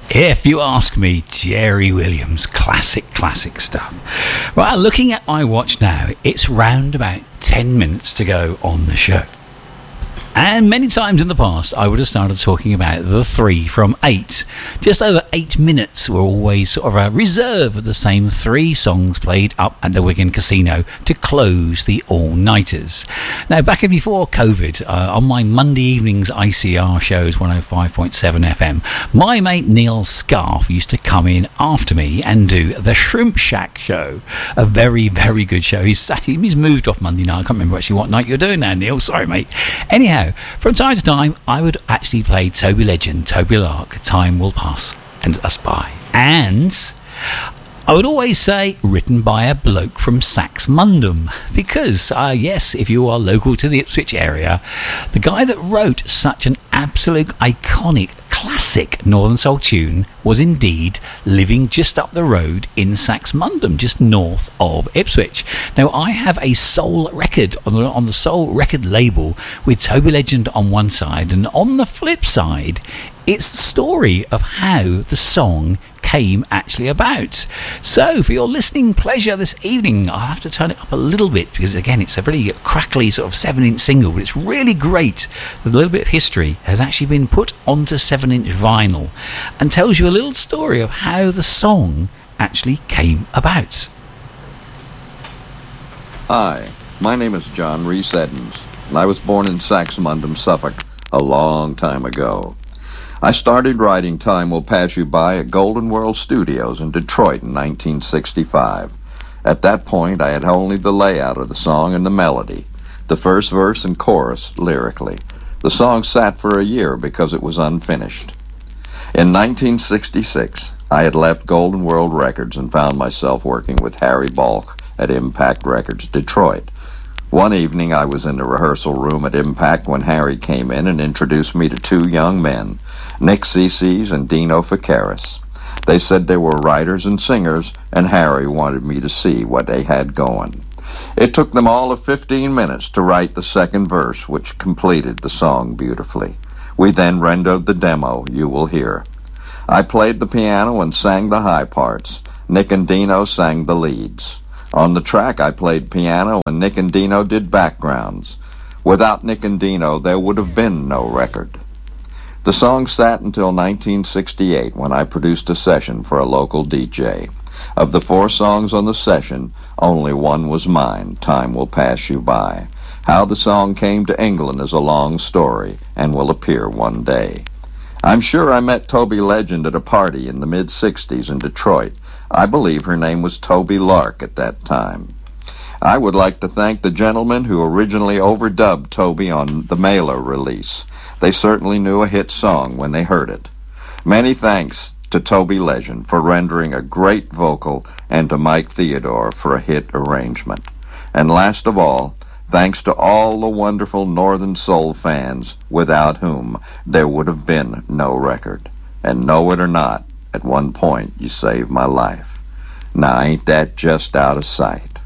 If you ask me, Jerry Williams, classic stuff. Right, looking at my watch now, it's round about 10 minutes to go on the show. And many times in the past, I would have started talking about the 3 from 8. Just over 8 minutes were always sort of a reserve of the same 3 songs played up at the Wigan Casino to close the all-nighters. Now, back in before COVID, on my Monday evenings ICR shows, 105.7 FM, my mate Neil Scarf used to come in after me and do the Shrimp Shack show. A very, very good show. He's moved off Monday night. I can't remember actually what night you're doing now, Neil. Sorry, mate. Anyhow, from time to time, I would actually play Toby Legend, Toby Lark, Time Will Pass and Us By. And I would always say written by a bloke from Saxmundham, because, yes, if you are local to the Ipswich area, the guy that wrote such an absolute iconic classic Northern Soul tune was indeed living just up the road in Saxmundham, just north of Ipswich. Now, I have a soul record on the soul record label with Toby Legend on one side, and on the flip side, it's the story of how the song came actually about. So for your listening pleasure this evening, I'll have to turn it up a little bit because again it's a very crackly sort of 7-inch single, but it's really great that a little bit of history has actually been put onto 7-inch vinyl and tells you a little story of how the song actually came about. Hi, my name is John Rhys Edens, and I was born in Saxmundham, Suffolk, a long time ago. I started writing Time Will Pass You By at Golden World Studios in Detroit in 1965. At that point, I had only the layout of the song and the melody, the first verse and chorus lyrically. The song sat for a year because it was unfinished. In 1966, I had left Golden World Records and found myself working with Harry Balk at Impact Records, Detroit. One evening, I was in the rehearsal room at Impact when Harry came in and introduced me to 2 young men, Nick Cece and Dino Ficaris. They said they were writers and singers, and Harry wanted me to see what they had going. It took them all of 15 minutes to write the second verse, which completed the song beautifully. We then rendered the demo you will hear. I played the piano and sang the high parts. Nick and Dino sang the leads. On the track, I played piano, and Nick and Dino did backgrounds. Without Nick and Dino, there would have been no record. The song sat until 1968, when I produced a session for a local DJ. Of the 4 songs on the session, only one was mine, Time Will Pass You By. How the song came to England is a long story, and will appear one day. I'm sure I met Toby Legend at a party in the mid-60s in Detroit. I believe her name was Toby Lark at that time. I would like to thank the gentlemen who originally overdubbed Toby on the Mailer release. They certainly knew a hit song when they heard it. Many thanks to Toby Legend for rendering a great vocal and to Mike Theodore for a hit arrangement. And last of all, thanks to all the wonderful Northern Soul fans without whom there would have been no record. And know it or not, at one point you saved my life. Now ain't that just out of sight?